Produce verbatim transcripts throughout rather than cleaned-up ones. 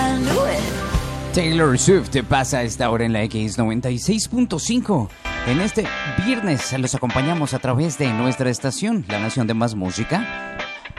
Taylor Swift te pasa a esta hora en la X noventa y seis punto cinco. En este viernes los acompañamos a través de nuestra estación, la nación de más música.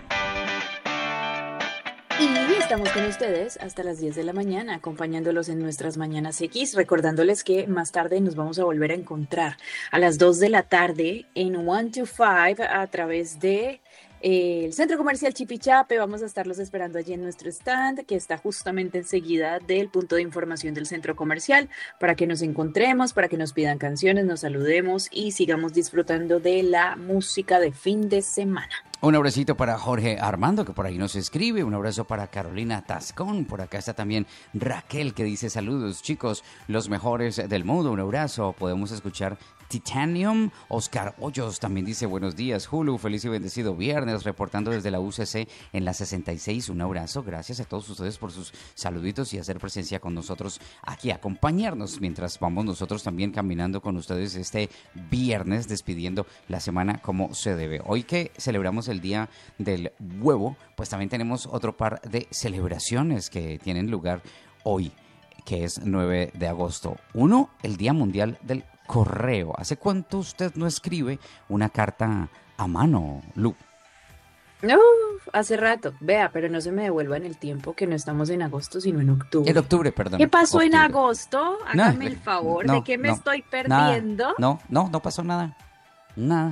Y estamos con ustedes hasta las diez de la mañana, acompañándolos en nuestras Mañanas X, recordándoles que más tarde nos vamos a volver a encontrar a las dos de la tarde en One to Five a través de eh, el Centro Comercial Chipichape. Vamos a estarlos esperando allí en nuestro stand, que está justamente enseguida del punto de información del Centro Comercial, para que nos encontremos, para que nos pidan canciones, nos saludemos y sigamos disfrutando de la música de fin de semana. Un abracito para Jorge Armando, que por ahí nos escribe. Un abrazo para Carolina Tascón. Por acá está también Raquel, que dice saludos, chicos, los mejores del mundo. Un abrazo. Podemos escuchar Titanium. Oscar Hoyos también dice buenos días, Hulu. Feliz y bendecido viernes, reportando desde la U C C en la sesenta y seis. Un abrazo. Gracias a todos ustedes por sus saluditos y hacer presencia con nosotros aquí, acompañarnos mientras vamos nosotros también caminando con ustedes este viernes, despidiendo la semana como se debe. Hoy que celebramos el Día del Huevo, pues también tenemos otro par de celebraciones que tienen lugar hoy, que es nueve de agosto. Uno, el Día Mundial del Correo. ¿Hace cuánto usted no escribe una carta a mano, Lu? No, hace rato. Vea, pero no se me devuelva en el tiempo, que no estamos en agosto, sino en octubre. En octubre, perdón. ¿Qué pasó octubre. en agosto? Hágame No, el favor, no, ¿de qué me no, estoy nada. perdiendo? No, no, no pasó nada. Nada.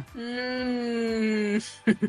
Mm.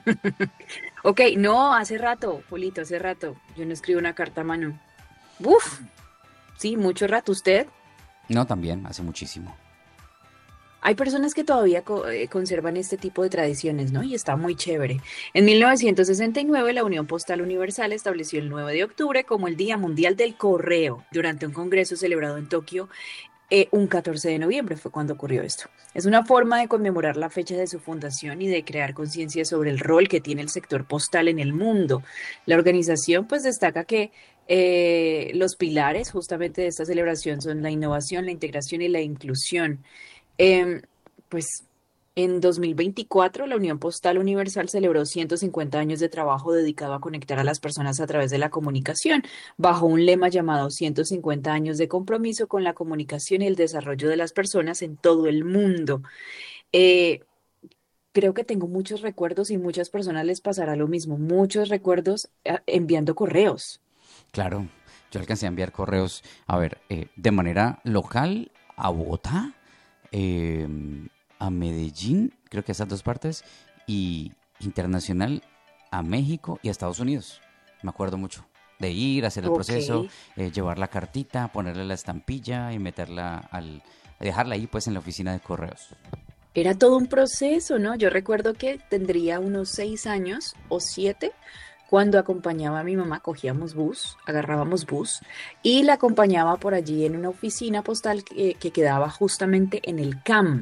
Ok, no, hace rato, Polito, hace rato. Yo no escribo una carta a mano. Uf, sí, mucho rato. ¿Usted? No, también, hace muchísimo. Hay personas que todavía co- eh, conservan este tipo de tradiciones, ¿no? Y está muy chévere. En mil novecientos sesenta y nueve, la Unión Postal Universal estableció el nueve de octubre como el Día Mundial del Correo durante un congreso celebrado en Tokio. Eh, un catorce de noviembre fue cuando ocurrió esto. Es una forma de conmemorar la fecha de su fundación y de crear conciencia sobre el rol que tiene el sector postal en el mundo. La organización pues destaca que eh, los pilares justamente de esta celebración son la innovación, la integración y la inclusión. Em, pues en dos mil veinticuatro, la Unión Postal Universal celebró ciento cincuenta años de trabajo dedicado a conectar a las personas a través de la comunicación, bajo un lema llamado ciento cincuenta años de compromiso con la comunicación y el desarrollo de las personas en todo el mundo. Eh, Creo que tengo muchos recuerdos y muchas personas les pasará lo mismo, muchos recuerdos eh, enviando correos. Claro, yo alcancé a enviar correos, a ver, eh, de manera local a Bogotá, eh, a Medellín, creo que esas dos partes, y internacional a México y a Estados Unidos. Me acuerdo mucho de ir, hacer el Ok. proceso, eh, llevar la cartita, ponerle la estampilla y meterla al, dejarla ahí pues en la oficina de correos. Era todo un proceso, ¿no? Yo recuerdo que tendría unos seis años o siete cuando acompañaba a mi mamá, cogíamos bus, agarrábamos bus y la acompañaba por allí en una oficina postal que, que quedaba justamente en el C A M,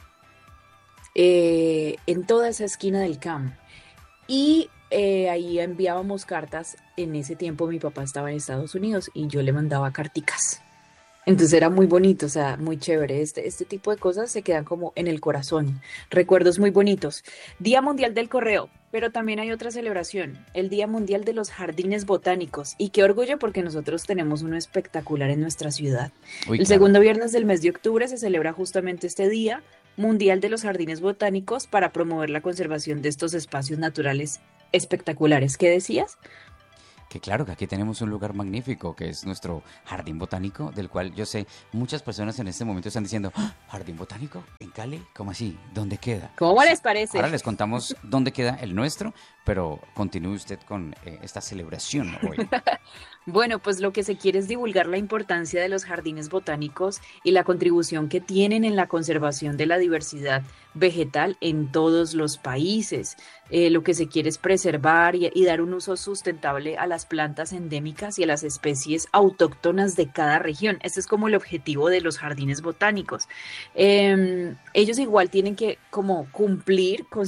eh, en toda esa esquina del C A M. Y eh, ahí enviábamos cartas. En ese tiempo mi papá estaba en Estados Unidos y yo le mandaba carticas. Entonces era muy bonito, o sea, muy chévere. Este, este tipo de cosas se quedan como en el corazón. Recuerdos muy bonitos. Día Mundial del Correo, pero también hay otra celebración, el Día Mundial de los Jardines Botánicos. Y qué orgullo porque nosotros tenemos uno espectacular en nuestra ciudad. Uy, El claro. segundo viernes del mes de octubre se celebra justamente este Día Mundial de los Jardines Botánicos para promover la conservación de estos espacios naturales espectaculares. ¿Qué decías? Que claro, que aquí tenemos un lugar magnífico, que es nuestro jardín botánico, del cual yo sé, muchas personas en este momento están diciendo, "¡Ah! ¿Jardín botánico? ¿En Cali? ¿Cómo así? ¿Dónde queda?" ¿Cómo Sí, les parece? ahora les contamos dónde queda el nuestro, pero continúe usted con eh, esta celebración hoy. Bueno, pues lo que se quiere es divulgar la importancia de los jardines botánicos y la contribución que tienen en la conservación de la diversidad vegetal en todos los países. Eh, lo que se quiere es preservar y, y dar un uso sustentable a las plantas endémicas y a las especies autóctonas de cada región. Este es como el objetivo de los jardines botánicos. Eh, ellos igual tienen que como cumplir con